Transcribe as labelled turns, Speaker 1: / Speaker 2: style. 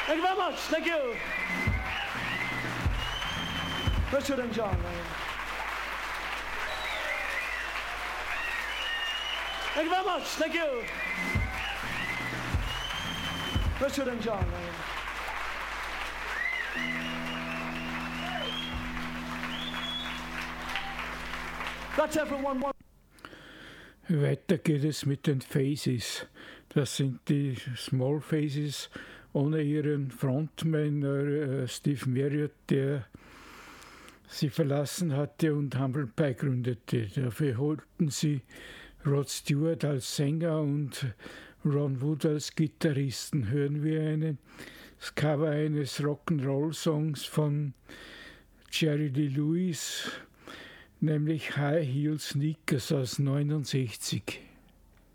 Speaker 1: Thank you very much. Thank you. Richard and John. Thank you very much. Thank you. Richard and John. That's everyone.
Speaker 2: Weiter geht es mit den Faces. Das sind die Small Faces ohne ihren Frontman Steve Marriott, der sie verlassen hatte und Humble Pie gründete. Dafür holten sie Rod Stewart als Sänger und Ron Wood als Gitarristen. Hören wir das Cover eines Rock'n'Roll-Songs von Jerry Lee Lewis, nämlich High Heel Sneakers aus 69.